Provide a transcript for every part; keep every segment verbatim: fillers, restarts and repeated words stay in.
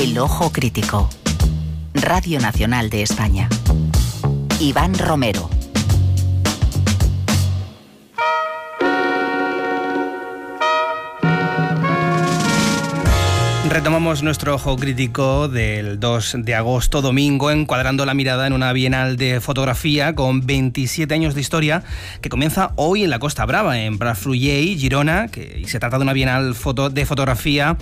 El Ojo Crítico. Radio Nacional de España. Iván Romero. Retomamos nuestro Ojo Crítico del dos de agosto, domingo, encuadrando la mirada en una bienal de fotografía con veintisiete años de historia que comienza hoy en la Costa Brava, en Palafrugell, Girona, que, y se trata de una bienal foto, de fotografía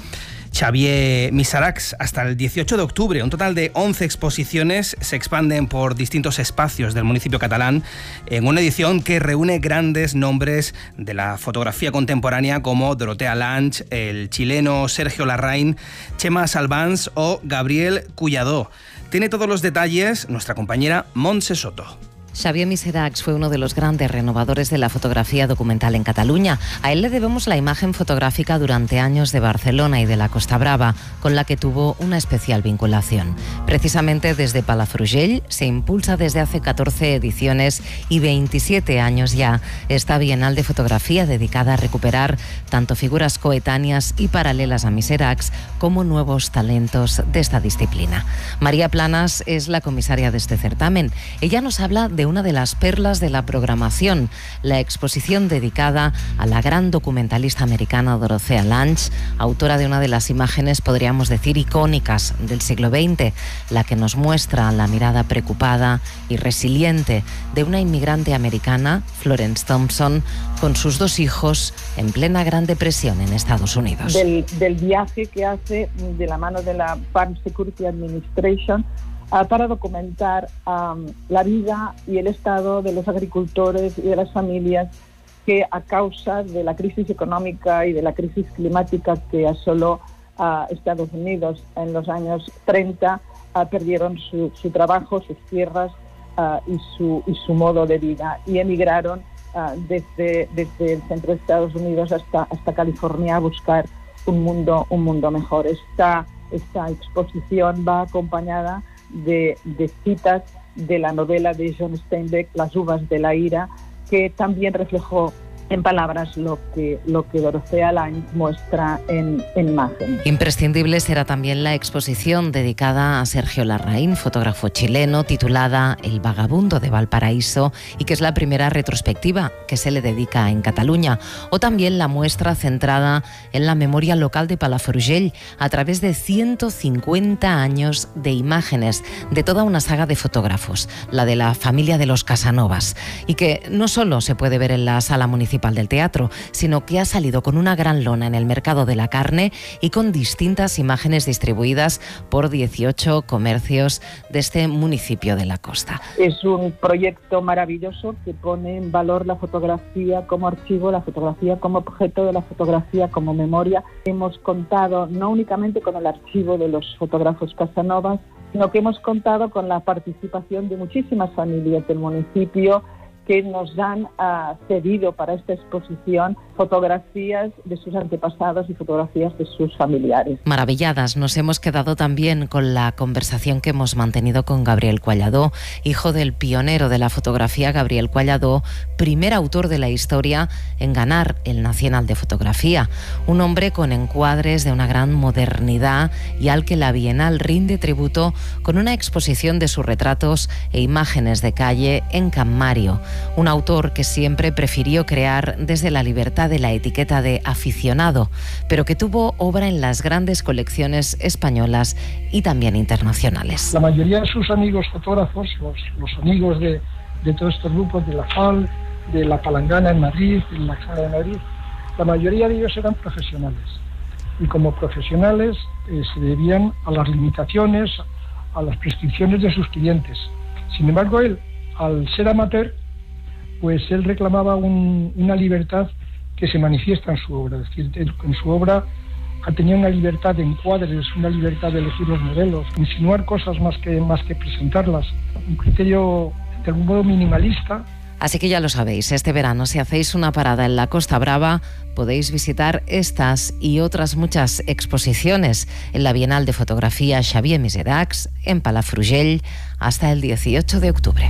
Xavier Miseracs hasta el dieciocho de octubre. Un total de once exposiciones se expanden por distintos espacios del municipio catalán en una edición que reúne grandes nombres de la fotografía contemporánea como Dorotea Lange, el chileno Sergio Larraín, Chema Salvans o Gabriel Collado. Tiene todos los detalles nuestra compañera Montse Soto. Xavier Miseracs fue uno de los grandes renovadores de la fotografía documental en Cataluña. A él le debemos la imagen fotográfica durante años de Barcelona y de la Costa Brava, con la que tuvo una especial vinculación. Precisamente desde Palafrugell se impulsa desde hace catorce ediciones y veintisiete años ya esta bienal de fotografía dedicada a recuperar tanto figuras coetáneas y paralelas a Miseracs como nuevos talentos de esta disciplina. María Planas es la comisaria de este certamen. Ella nos habla de una de las perlas de la programación, la exposición dedicada a la gran documentalista americana Dorotea Lange, autora de una de las imágenes, podríamos decir, icónicas del siglo veinte, la que nos muestra la mirada preocupada y resiliente de una inmigrante americana, Florence Thompson, con sus dos hijos en plena Gran Depresión en Estados Unidos. Del, del viaje que hace de la mano de la Farm Security Administration Uh, para documentar um, la vida y el estado de los agricultores y de las familias que, a causa de la crisis económica y de la crisis climática que asoló a uh, Estados Unidos en los años treinta, uh, perdieron su, su trabajo, sus tierras uh, y, su, y su modo de vida, y emigraron uh, desde, desde el centro de Estados Unidos hasta, hasta California a buscar un mundo, un mundo mejor. Esta, esta exposición va acompañada De, de citas de la novela de John Steinbeck, Las uvas de la ira, que también reflejó en palabras lo que, lo que Dorotea Lange muestra en, en imagen. Imprescindible será también la exposición dedicada a Sergio Larraín, fotógrafo chileno, titulada El vagabundo de Valparaíso, y que es la primera retrospectiva que se le dedica en Cataluña, o también la muestra centrada en la memoria local de Palafrugell, a través de ciento cincuenta años de imágenes de toda una saga de fotógrafos, la de la familia de los Casanovas, y que no solo se puede ver en la sala municipal del teatro, sino que ha salido con una gran lona en el mercado de la carne y con distintas imágenes distribuidas por dieciocho comercios de este municipio de la costa. Es un proyecto maravilloso que pone en valor la fotografía como archivo, la fotografía como objeto, de la fotografía como memoria. Hemos contado no únicamente con el archivo de los fotógrafos Casanovas, sino que hemos contado con la participación de muchísimas familias del municipio que nos han uh, cedido para esta exposición fotografías de sus antepasados y fotografías de sus familiares. Maravilladas nos hemos quedado también con la conversación que hemos mantenido con Gabriel Collado, hijo del pionero de la fotografía Gabriel Collado, primer autor de la historia en ganar el Nacional de Fotografía, un hombre con encuadres de una gran modernidad y al que la Bienal rinde tributo con una exposición de sus retratos e imágenes de calle en Can Mario. Un autor que siempre prefirió crear desde la libertad de la etiqueta de aficionado, pero que tuvo obra en las grandes colecciones españolas y también internacionales. La mayoría de sus amigos fotógrafos, los, los amigos de, de todos estos grupos, de la F A L, de la Palangana en Madrid, de la Sala de Madrid, la mayoría de ellos eran profesionales. Y como profesionales eh, se debían a las limitaciones, a las prescripciones de sus clientes. Sin embargo, él, al ser amateur, pues él reclamaba un, una libertad que se manifiesta en su obra. Es decir, en su obra tenía una libertad de encuadres, una libertad de elegir los modelos, insinuar cosas más que, más que presentarlas. Un criterio, de algún modo, minimalista. Así que ya lo sabéis, este verano, si hacéis una parada en la Costa Brava, podéis visitar estas y otras muchas exposiciones en la Bienal de Fotografía Xavier Miseracs en Palafrugell hasta el dieciocho de octubre.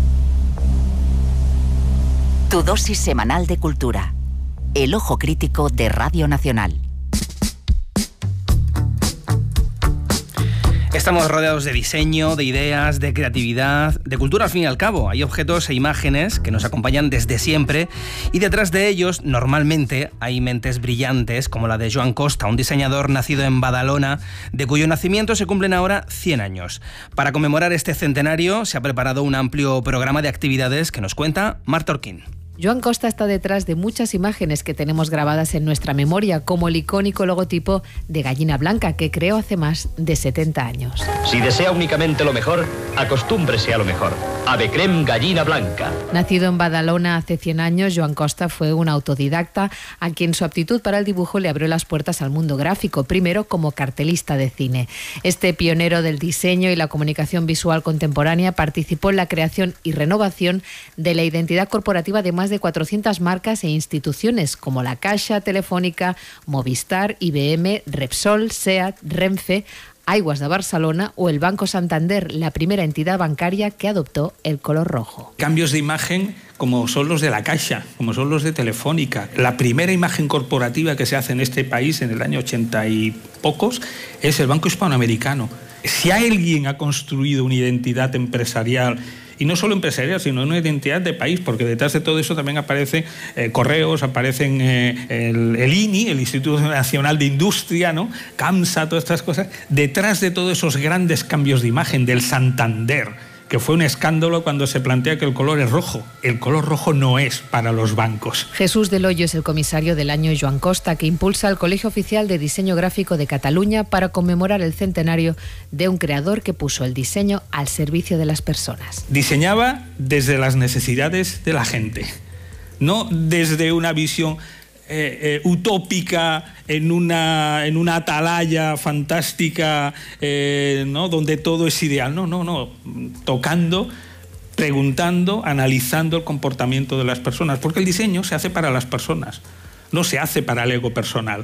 Tu dosis semanal de cultura. El Ojo Crítico de Radio Nacional. Estamos rodeados de diseño, de ideas, de creatividad, de cultura al fin y al cabo. Hay objetos e imágenes que nos acompañan desde siempre y detrás de ellos normalmente hay mentes brillantes como la de Joan Costa, un diseñador nacido en Badalona, de cuyo nacimiento se cumplen ahora cien años. Para conmemorar este centenario se ha preparado un amplio programa de actividades que nos cuenta Marta Orquín. Joan Costa está detrás de muchas imágenes que tenemos grabadas en nuestra memoria, como el icónico logotipo de Gallina Blanca, que creó hace más de setenta años. Si desea únicamente lo mejor, acostúmbrese a lo mejor. Ave Creme Gallina Blanca. Nacido en Badalona hace cien años, Joan Costa fue un autodidacta a quien su aptitud para el dibujo le abrió las puertas al mundo gráfico, primero como cartelista de cine. Este pionero del diseño y la comunicación visual contemporánea participó en la creación y renovación de la identidad corporativa de más de cuatrocientas marcas e instituciones como la Caixa, Telefónica, Movistar, I B M, Repsol, SEAT, Renfe, Aigües de Barcelona o el Banco Santander, la primera entidad bancaria que adoptó el color rojo. Cambios de imagen como son los de la Caixa, como son los de Telefónica. La primera imagen corporativa que se hace en este país en el año ochenta y pocos es el Banco Hispanoamericano. Si alguien ha construido una identidad empresarial, y no solo empresarial, sino una identidad de país, porque detrás de todo eso también aparecen eh, correos, aparecen eh, el, el I N I, el Instituto Nacional de Industria, ¿no? CAMSA, todas estas cosas. Detrás de todos esos grandes cambios de imagen del Santander, que fue un escándalo cuando se plantea que el color es rojo. El color rojo no es para los bancos. Jesús del Hoyo es el comisario del año Joan Costa, que impulsa el Colegio Oficial de Diseño Gráfico de Cataluña para conmemorar el centenario de un creador que puso el diseño al servicio de las personas. Diseñaba desde las necesidades de la gente, no desde una visión Eh, eh, utópica en una, en una atalaya fantástica, eh, ¿no? Donde todo es ideal. No, no, no. Tocando, preguntando, analizando el comportamiento de las personas. Porque el diseño se hace para las personas, no se hace para el ego personal.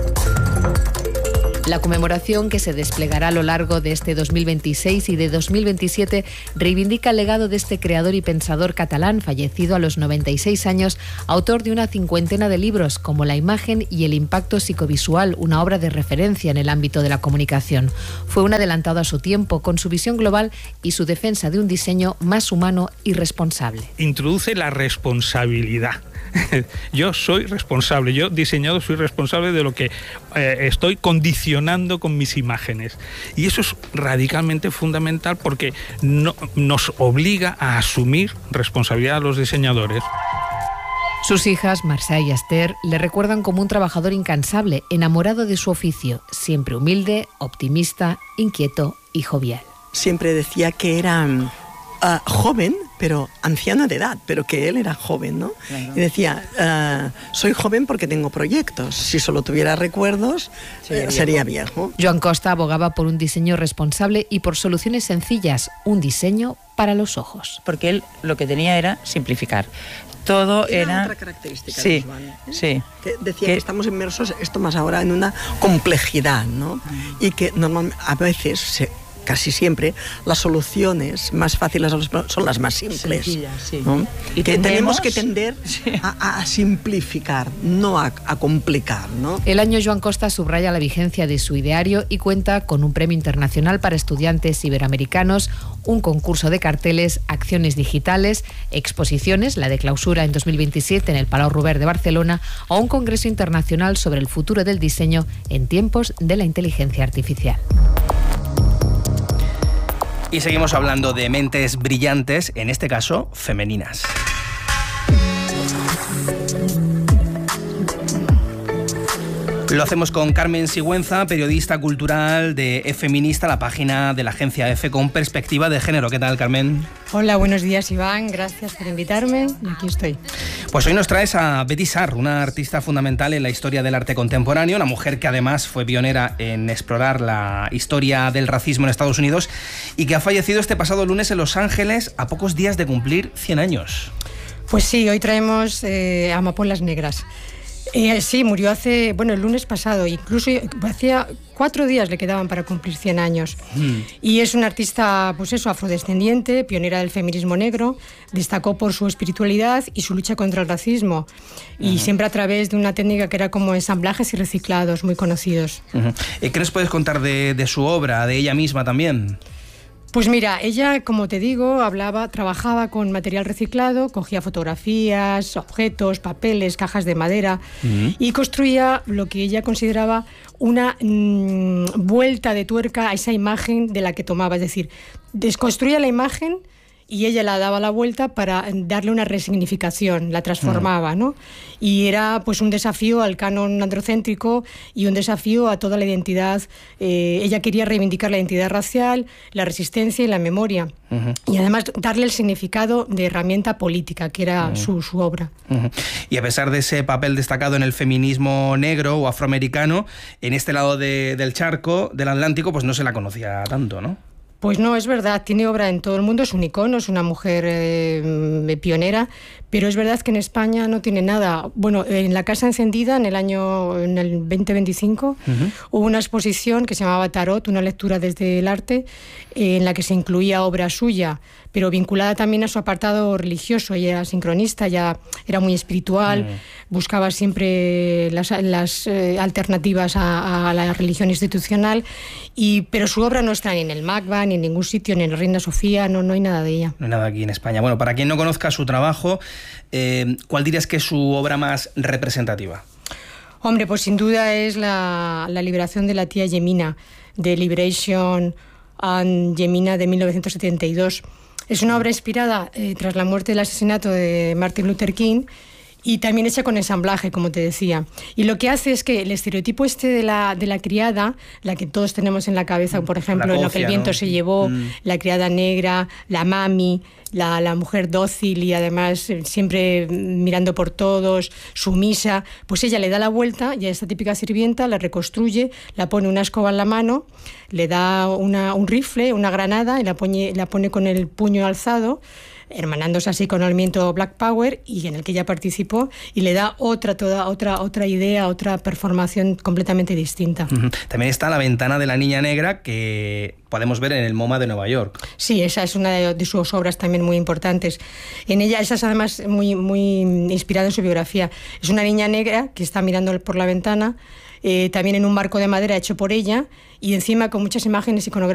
La conmemoración, que se desplegará a lo largo de este dos mil veintiséis y de dos mil veintisiete, reivindica el legado de este creador y pensador catalán, fallecido a los noventa y seis años, autor de una cincuentena de libros como La imagen y el impacto psicovisual, una obra de referencia en el ámbito de la comunicación. Fue un adelantado a su tiempo, con su visión global y su defensa de un diseño más humano y responsable. Introduce la responsabilidad. Yo soy responsable, yo diseñador soy responsable de lo que eh, estoy condicionando con mis imágenes. Y eso es radicalmente fundamental porque no, nos obliga a asumir responsabilidad a los diseñadores. Sus hijas, Marcia y Esther, le recuerdan como un trabajador incansable, enamorado de su oficio, siempre humilde, optimista, inquieto y jovial. Siempre decía que era Uh, joven, pero anciano de edad, pero que él era joven, ¿no? Claro. Y decía, uh, soy joven porque tengo proyectos. Si solo tuviera recuerdos, sería, eh, viejo. sería viejo. Joan Costa abogaba por un diseño responsable y por soluciones sencillas, un diseño para los ojos. Porque él lo que tenía era simplificar. Todo era... era otra característica sí, de Joan, ¿eh? sí. Que decía que... que estamos inmersos, esto más ahora, en una complejidad, ¿no? Mm. Y que normalmente, a veces... se casi siempre las soluciones más fáciles son las más simples. Sencilla, sí. ¿No? Y que tenemos que tender sí. a, a simplificar, no a, a complicar, ¿no? El año Joan Costa subraya la vigencia de su ideario y cuenta con un premio internacional para estudiantes iberoamericanos, un concurso de carteles, acciones digitales, exposiciones, la de clausura en dos mil veintisiete en el Palau Robert de Barcelona, o un congreso internacional sobre el futuro del diseño en tiempos de la inteligencia artificial. Y seguimos hablando de mentes brillantes, en este caso, femeninas. Lo hacemos con Carmen Sigüenza, periodista cultural de E-Feminista, la página de la agencia EFE con perspectiva de género. ¿Qué tal, Carmen? Hola, buenos días, Iván. Gracias por invitarme. Aquí estoy. Pues hoy nos traes a Betty Saar, una artista fundamental en la historia del arte contemporáneo, una mujer que además fue pionera en explorar la historia del racismo en Estados Unidos y que ha fallecido este pasado lunes en Los Ángeles a pocos días de cumplir cien años. Pues sí, hoy traemos eh, Amapolas Negras. Eh, sí, murió hace, bueno, el lunes pasado, incluso hacía cuatro días le quedaban para cumplir cien años. Mm. Y es una artista, pues eso, afrodescendiente, pionera del feminismo negro, destacó por su espiritualidad y su lucha contra el racismo, y uh-huh. siempre a través de una técnica que era como ensamblajes y reciclados, muy conocidos. Uh-huh. ¿Qué nos puedes contar de, de su obra, de ella misma también? Pues mira, ella, como te digo, hablaba, trabajaba con material reciclado, cogía fotografías, objetos, papeles, cajas de madera, uh-huh. y construía lo que ella consideraba una mmm, vuelta de tuerca a esa imagen de la que tomaba. Es decir, desconstruía la imagen y ella la daba la vuelta para darle una resignificación, la transformaba, ¿no? Y era pues un desafío al canon androcéntrico y un desafío a toda la identidad. Eh, ella quería reivindicar la identidad racial, la resistencia y la memoria. Uh-huh. Y además darle el significado de herramienta política, que era uh-huh. su, su obra. Uh-huh. Y a pesar de ese papel destacado en el feminismo negro o afroamericano, en este lado de, del charco, del Atlántico, pues no se la conocía tanto, ¿no? Pues no, es verdad, tiene obra en todo el mundo, es un icono, es una mujer eh, pionera, pero es verdad que en España no tiene nada. Bueno, en la Casa Encendida, en el año en el veinte veinticinco, uh-huh. hubo una exposición que se llamaba Tarot, una lectura desde el arte, eh, en la que se incluía obra suya, pero vinculada también a su apartado religioso. Ella era sincronista, ella era muy espiritual, uh-huh. buscaba siempre las, las eh, alternativas a, a la religión institucional, y, pero su obra no está ni en el MACBA, ni en ningún sitio, ni en la Reina Sofía, no, no hay nada de ella. No hay nada aquí en España. Bueno, para quien no conozca su trabajo, eh, ¿cuál dirías que es su obra más representativa? Hombre, pues sin duda es la, la liberación de la tía Yemina, de Liberation and Yemina, de mil novecientos setenta y dos. Es una obra inspirada eh, tras la muerte del asesinato de Martin Luther King, y también hecha con ensamblaje, como te decía. Y lo que hace es que el estereotipo este de la, de la criada, la que todos tenemos en la cabeza, por ejemplo, en Lo que el viento, ¿no?, se llevó, mm. la criada negra, la mami, la, la mujer dócil y además siempre mirando por todos, sumisa, pues ella le da la vuelta y a esta típica sirvienta la reconstruye, la pone una escoba en la mano, le da una, un rifle, una granada, y la pone, la pone con el puño alzado, hermanándose así con el movimiento Black Power, y en el que ella participó, y le da otra, toda, otra, otra idea, otra performación completamente distinta. Uh-huh. También está La ventana de la niña negra, que podemos ver en el MoMA de Nueva York. Sí, esa es una de, de sus obras también muy importantes. En ella, esa es además muy, muy inspirada en su biografía. Es una niña negra que está mirando por la ventana, eh, también en un marco de madera hecho por ella, y encima con muchas imágenes iconográficas